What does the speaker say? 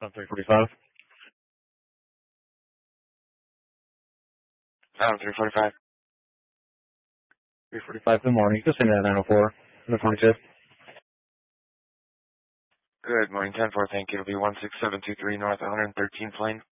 345. 345. 345 in the morning. Just in that 904. The 25th. Good morning, 10-4, thank you. It'll be 16723 North 113th Lane.